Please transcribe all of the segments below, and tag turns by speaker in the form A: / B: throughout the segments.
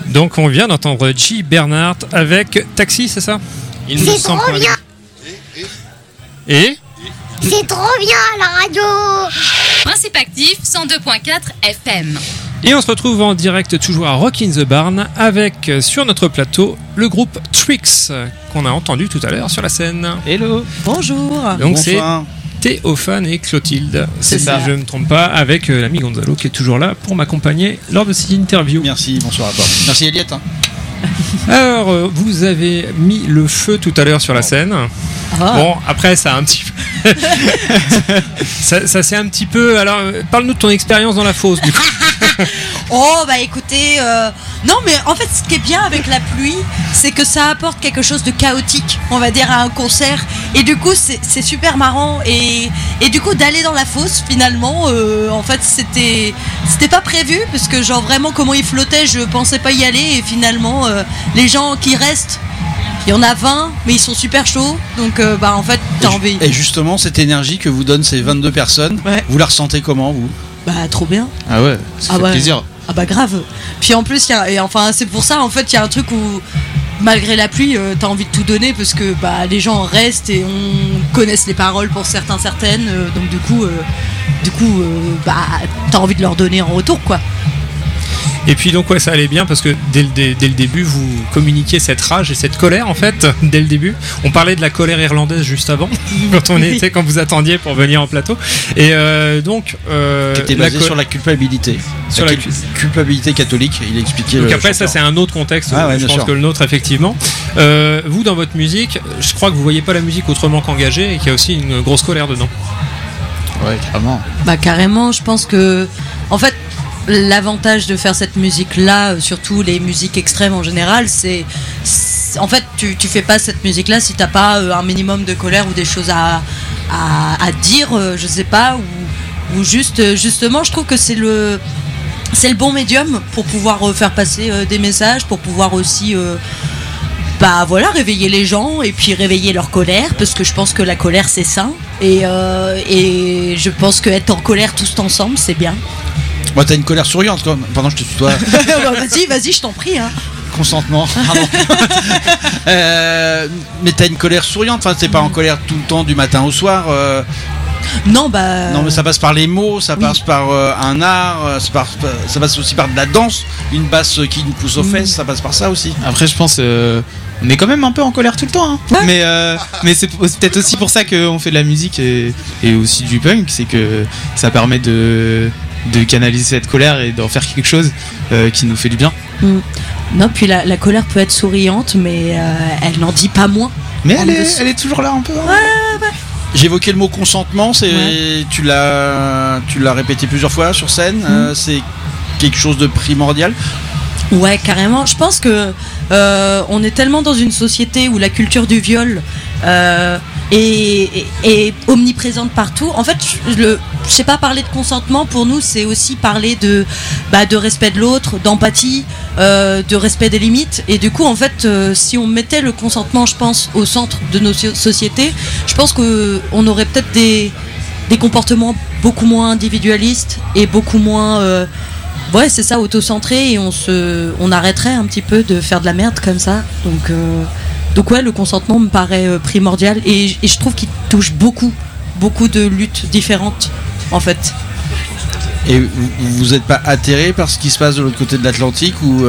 A: Donc on vient d'entendre J. Bernard avec Taxi, c'est ça? Il
B: C'est trop bien.
A: Et
B: c'est trop bien la radio.
C: Principe actif 102.4 FM.
A: Et on se retrouve en direct toujours à Rock in the Barn avec sur notre plateau le groupe Trix qu'on a entendu tout à l'heure sur la scène.
D: Hello.
E: Bonjour.
A: Donc
D: Bonsoir.
A: c'est Théophane et Clotilde,
E: C'est
A: si
E: ça.
A: je ne me trompe pas, avec l'ami Gonzalo qui est toujours là pour m'accompagner lors de cette interview.
D: Merci, bonsoir à toi. Merci Eliette.
A: Alors, vous avez mis le feu tout à l'heure sur la scène.
E: Ah.
A: Bon, après, ça a un petit peu... ça c'est un petit peu... Alors, parle-nous de ton expérience dans la fosse, du coup.
E: Oh bah écoutez, non mais en fait ce qui est bien avec la pluie, c'est que ça apporte quelque chose de chaotique, on va dire, à un concert. Et du coup c'est super marrant et du coup d'aller dans la fosse finalement, en fait c'était pas prévu parce que genre vraiment comment il flottait, je pensais pas y aller et finalement les gens qui restent, il y en a 20 mais ils sont super chauds donc bah en fait t'as envie.
D: Et justement, cette énergie que vous donnent ces 22 personnes,
E: Ouais.
D: vous la ressentez comment vous?
E: Bah trop bien.
D: Ah ouais, ça fait
E: ouais.
D: plaisir.
E: Ah bah grave. Puis en plus, c'est pour ça en fait, il y a un truc où malgré la pluie, t'as envie de tout donner parce que bah les gens restent et on connaisse les paroles pour certaines. Donc du coup, bah t'as envie de leur donner en retour quoi.
A: Et puis donc ouais, ça allait bien parce que dès le début vous communiquiez cette rage et cette colère en fait dès le début. On parlait de la colère irlandaise juste avant quand vous attendiez pour venir en plateau et donc
D: Qui était basé sur la culpabilité.
A: Sur
D: la
A: la
D: culpabilité catholique, il expliquait.
A: donc
D: le
A: après ça
D: chanteur.
A: c'est un autre contexte,
D: Ah ouais,
A: je
D: bien
A: pense
D: sûr.
A: que le nôtre effectivement. Vous dans votre musique, je crois que vous voyez pas la musique autrement qu'engagée et qu'il y a aussi une grosse colère dedans.
D: Ouais, carrément.
E: Bah carrément, je pense que en fait l'avantage de faire cette musique là, surtout les musiques extrêmes en général, c'est en fait tu fais pas cette musique là si t'as pas un minimum de colère ou des choses à dire, je sais pas, ou juste justement je trouve que c'est le bon médium pour pouvoir faire passer des messages, pour pouvoir aussi bah voilà, réveiller les gens et puis réveiller leur colère parce que je pense que la colère c'est sain et je pense qu'être en colère tous ensemble c'est bien.
D: Moi, t'as une colère souriante, quoi. Pardon, je te tutoie.
E: Vas-y, je t'en prie. Hein.
D: Consentement. Pardon. Mais t'as une colère souriante. Enfin, t'es pas en colère tout le temps du matin au soir.
E: Non, bah.
D: Non, mais ça passe par les mots, ça passe par un art, ça passe aussi par de la danse, une basse qui nous pousse aux fesses, ça passe par ça aussi.
F: Après, je pense on est quand même un peu en colère tout le temps. Hein.
E: Ouais.
F: Mais c'est peut-être aussi pour ça qu'on fait de la musique et aussi du punk, c'est que ça permet de canaliser cette colère et d'en faire quelque chose qui nous fait du bien.
E: Non, puis la colère peut être souriante, mais elle n'en dit pas moins.
F: Mais elle est toujours là un peu. Hein.
E: Ouais.
D: J'évoquais le mot consentement, tu l'as répété plusieurs fois sur scène, c'est quelque chose de primordial.
E: Ouais, carrément. Je pense que on est tellement dans une société où la culture du viol est omniprésente partout. En fait, je sais pas, parler de consentement pour nous, c'est aussi parler de respect de l'autre, d'empathie, de respect des limites. Et du coup, en fait, si on mettait le consentement, je pense, au centre de nos sociétés, je pense qu'on aurait peut-être des comportements beaucoup moins individualistes et beaucoup moins ouais, c'est ça, auto-centré, et on arrêterait un petit peu de faire de la merde comme ça. Donc ouais, le consentement me paraît primordial et je trouve qu'il touche beaucoup de luttes différentes en fait.
D: Et vous n'êtes pas atterré par ce qui se passe de l'autre côté de l'Atlantique où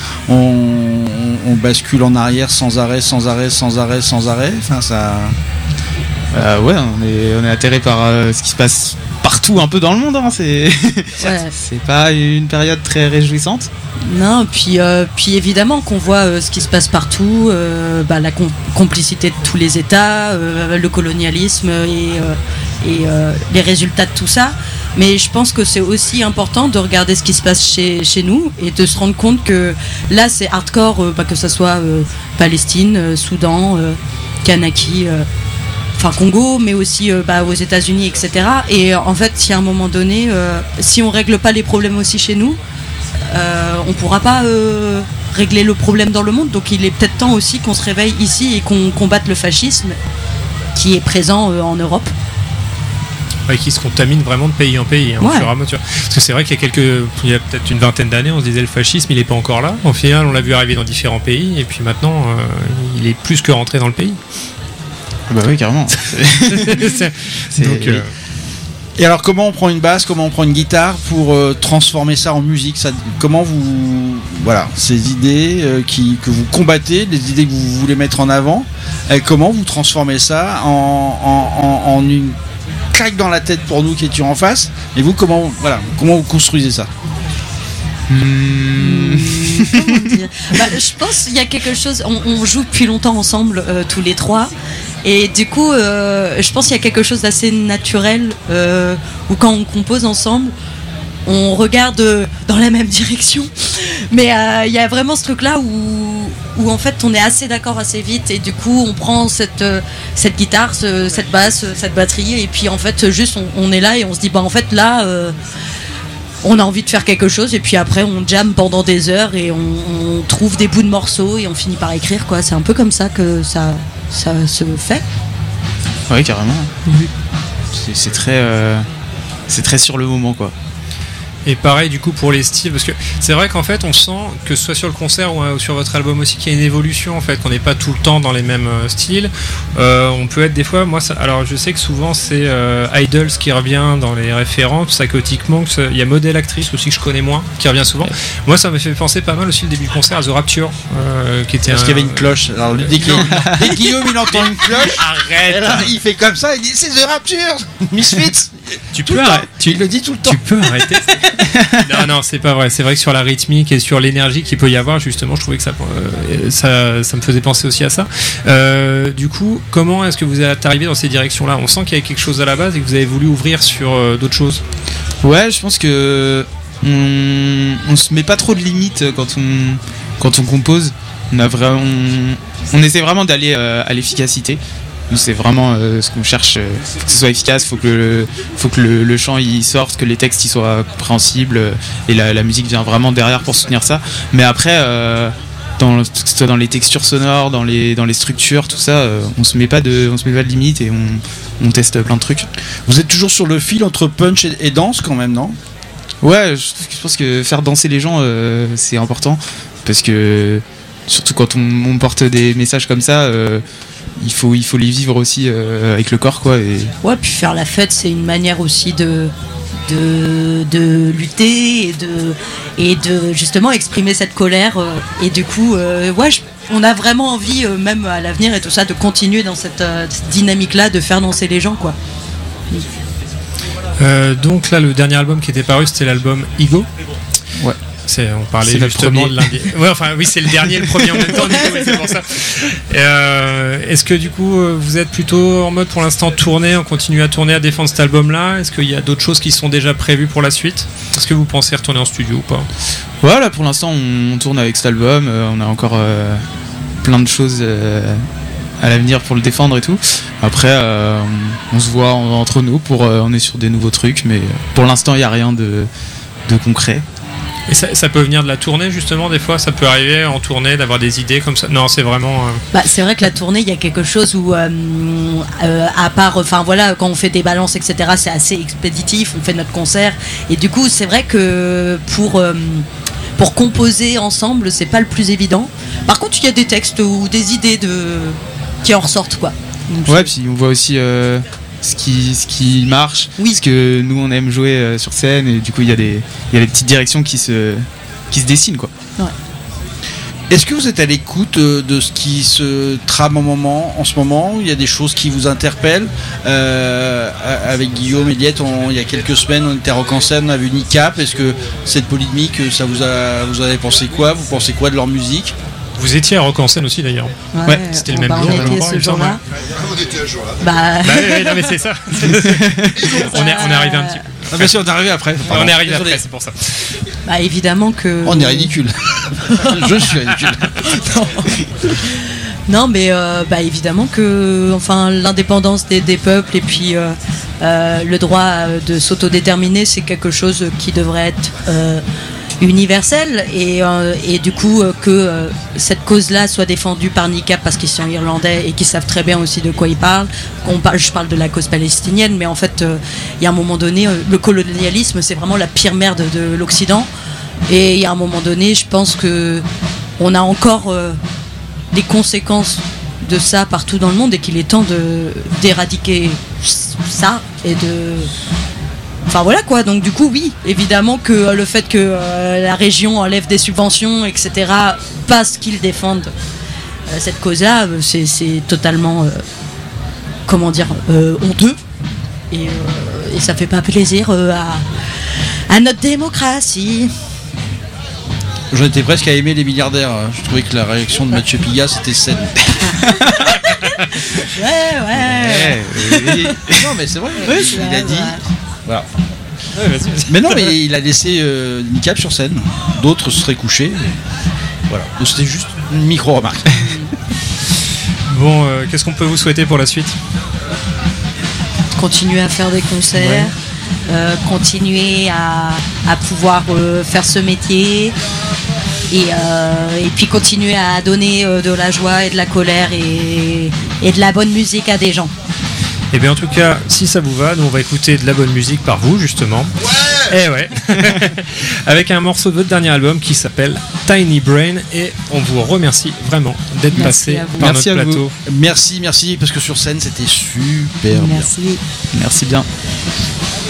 D: on bascule en arrière sans arrêt. Enfin, ça.
F: Ouais, on est atterré par ce qui se passe partout un peu dans le monde. Hein. C'est pas une période très réjouissante.
E: Non, puis évidemment qu'on voit ce qui se passe partout, la complicité de tous les États, le colonialisme et les résultats de tout ça. Mais je pense que c'est aussi important de regarder ce qui se passe chez nous et de se rendre compte que là c'est hardcore, que ça soit Palestine, Soudan, Kanaki, Congo, mais aussi aux États-Unis, etc. Et en fait, si à un moment donné, si on règle pas les problèmes aussi chez nous, on pourra pas régler le problème dans le monde. Donc il est peut-être temps aussi qu'on se réveille ici et qu'on combatte le fascisme qui est présent en Europe.
A: Ouais, qui se contamine vraiment de pays en pays, au fur et à mesure. Parce que c'est vrai qu'il y a peut-être une vingtaine d'années, on se disait le fascisme, il n'est pas encore là. Au final, on l'a vu arriver dans différents pays, et puis maintenant, il est plus que rentré dans le pays.
F: Bah oui, carrément.
A: Donc,
D: Et alors, comment on prend une basse, comment on prend une guitare pour transformer ça en musique, comment vous, voilà, ces idées que vous combattez, les idées que vous voulez mettre en avant, comment vous transformez ça en une claque dans la tête pour nous qui étions en face, et vous, comment vous construisez ça?
E: Comment dire, je pense qu'il y a quelque chose. On joue depuis longtemps ensemble, tous les trois, et du coup, je pense qu'il y a quelque chose d'assez naturel où quand on compose ensemble, on regarde dans la même direction. Mais il y a vraiment ce truc-là où en fait on est assez d'accord assez vite, et du coup on prend cette guitare, cette basse, cette batterie, et puis en fait juste on est là et on se dit en fait là on a envie de faire quelque chose, et puis après on jamme pendant des heures et on trouve des bouts de morceaux et on finit par écrire, quoi. C'est un peu comme ça que ça se fait.
F: Oui, carrément. C'est très sur le moment, quoi.
A: Et pareil du coup pour les styles, parce que c'est vrai qu'en fait on sent que ce soit sur le concert ou sur votre album aussi qu'il y a une évolution, en fait, qu'on n'est pas tout le temps dans les mêmes styles. On peut être des fois, alors je sais que souvent c'est Idols qui revient dans les références, Psychotiquement, il y a Modèle Actrice aussi que je connais moins, qui revient souvent. Moi ça m'a fait penser pas mal aussi le début du concert à The Rapture, qui était
D: parce qu'il y avait une cloche. Alors dès que Guillaume il entend une cloche, arrête, alors, il fait comme ça, il dit c'est The Rapture, Misfits. Il le dit tout le temps.
A: Tu peux arrêter. Non, c'est pas vrai. C'est vrai que sur la rythmique et sur l'énergie qu'il peut y avoir, justement, je trouvais que ça me faisait penser aussi à ça. Du coup, comment est-ce que vous êtes arrivé dans ces directions-là? On sent qu'il y avait quelque chose à la base et que vous avez voulu ouvrir sur d'autres choses.
F: Ouais, je pense que on se met pas trop de limites quand on compose. On essaie vraiment d'aller à l'efficacité. Nous, c'est vraiment ce qu'on cherche, que ce soit efficace, faut que le chant il sorte, que les textes ils soient compréhensibles, et la musique vient vraiment derrière pour soutenir ça. Mais après, que ce soit dans les textures sonores, dans les structures, tout ça, on se met pas de limites, et on teste plein de trucs.
D: Vous êtes toujours sur le fil entre punch et danse quand même, non?
F: Ouais, je pense que faire danser les gens, c'est important, parce que surtout quand on porte des messages comme ça, il faut les vivre aussi avec le corps, quoi.
E: Ouais, puis faire la fête, c'est une manière aussi de lutter et de justement exprimer cette colère, et du coup on a vraiment envie, même à l'avenir et tout ça, de continuer dans cette dynamique là, de faire danser les gens, quoi.
A: Donc là, le dernier album qui était paru, c'était l'album Ego.
F: Ouais.
A: On parlait justement de l'un des... Ouais, enfin oui, c'est le dernier, le premier en même temps, du coup, c'est pour ça. Est-ce que du coup vous êtes plutôt en mode pour l'instant tourner, on continue à tourner, à défendre cet album-là? Est-ce qu'il y a d'autres choses qui sont déjà prévues pour la suite? Est-ce que vous pensez retourner en studio ou pas?
F: Voilà, pour l'instant on tourne avec cet album, on a encore plein de choses à l'avenir pour le défendre et tout. Après on se voit entre nous on est sur des nouveaux trucs, mais pour l'instant il n'y a rien de concret.
A: Et ça peut venir de la tournée, justement, des fois ça peut arriver en tournée d'avoir des idées comme ça? Non, c'est vraiment...
E: c'est vrai que la tournée, il y a quelque chose où à part, enfin voilà, quand on fait des balances, etc., c'est assez expéditif, on fait notre concert, et du coup c'est vrai que pour composer ensemble, c'est pas le plus évident. Par contre, il y a des textes ou des idées qui en ressortent, quoi. Donc,
F: ouais, puis on voit aussi ce qui marche,
E: oui.
F: Ce que nous on aime jouer sur scène, et du coup il y a des petites directions qui se dessinent, quoi.
E: Ouais.
D: Est-ce que vous êtes à l'écoute de ce qui se trame en ce moment? Il y a des choses qui vous interpellent? Avec Guillaume et Liette, il y a quelques semaines, on était à Rock en Scène, on a vu Nicap. Est-ce que cette polémique, vous avez pensé quoi? Vous pensez quoi de leur musique?
A: Vous étiez à Rock en Scène aussi, d'ailleurs.
E: Ouais,
A: c'était le même jour.
E: On était ce jour-là.
G: On était à ce jour-là.
A: Oui, non, mais c'est ça. on est arrivé un petit peu.
D: Ah, bien sûr, on est arrivé après.
A: On est arrivé après, c'est pour ça.
E: Évidemment que...
D: On est ridicule. Je suis ridicule.
E: Non, mais évidemment que, enfin, l'indépendance des peuples, et puis le droit de s'autodéterminer, c'est quelque chose qui devrait être universelle et du coup que cette cause-là soit défendue par NICAP parce qu'ils sont irlandais et qu'ils savent très bien aussi de quoi ils parlent. Je parle de la cause palestinienne, mais en fait, il y a un moment donné, le colonialisme, c'est vraiment la pire merde de l'Occident. Et il y a un moment donné, je pense que on a encore des conséquences de ça partout dans le monde et qu'il est temps d'éradiquer ça et de... Enfin voilà quoi, donc du coup oui, évidemment que le fait que la région enlève des subventions, etc., parce qu'ils défendent cette cause-là, c'est totalement, honteux. Et ça fait pas plaisir à notre démocratie.
D: J'en étais presque à aimer les milliardaires. Je trouvais que la réaction de Mathieu Pigat c'était saine.
E: Ouais.
D: Non mais c'est vrai, il a dit... Voilà.
A: Ouais, vas-y.
D: Mais non, mais il a laissé NICAP sur scène. D'autres se seraient couchés. Voilà. Donc c'était juste une micro-remarque.
A: Bon, qu'est-ce qu'on peut vous souhaiter pour la suite ?
E: Continuer à faire des concerts, continuer à pouvoir faire ce métier et puis continuer à donner de la joie et de la colère et de la bonne musique à des gens.
A: Et bien en tout cas, si ça vous va, nous on va écouter de la bonne musique par vous justement. Ouais. Avec un morceau de votre dernier album qui s'appelle Tiny Brain et on vous remercie vraiment d'être passé par notre plateau.
D: Merci parce que sur scène c'était super bien.
E: Merci.
F: Merci bien.